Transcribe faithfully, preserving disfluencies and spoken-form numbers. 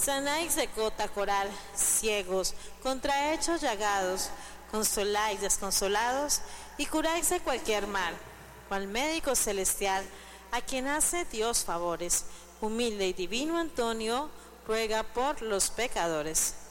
Sanáis de gota coral, ciegos, contrahechos llagados, consoláis desconsolados y curáis de cualquier mal, cual médico celestial, a quien hace Dios favores. Humilde y divino Antonio, ruega por los pecadores.